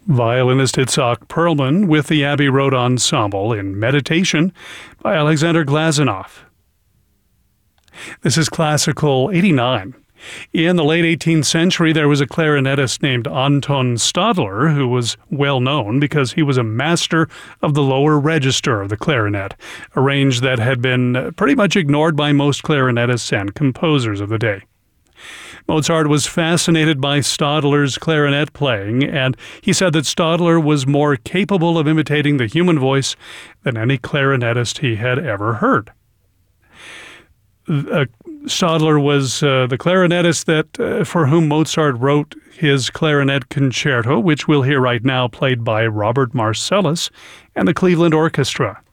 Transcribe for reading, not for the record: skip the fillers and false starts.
Violinist Itzhak Perlman with the Abbey Road Ensemble in Meditation by Alexander Glazunov. This is Classical 89. In the late 18th century, there was a clarinetist named Anton Stadler who was well known because he was a master of the lower register of the clarinet, a range that had been pretty much ignored by most clarinetists and composers of the day. Mozart was fascinated by Stadler's clarinet playing, and he said that Stadler was more capable of imitating the human voice than any clarinetist he had ever heard. Stadler was the clarinetist that for whom Mozart wrote his clarinet concerto, which we'll hear right now, played by Robert Marcellus and the Cleveland Orchestra.